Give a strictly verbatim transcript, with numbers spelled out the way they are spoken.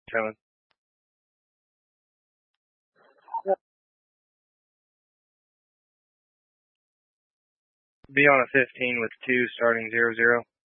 Towing. Be on a fifteen with two starting zero zero.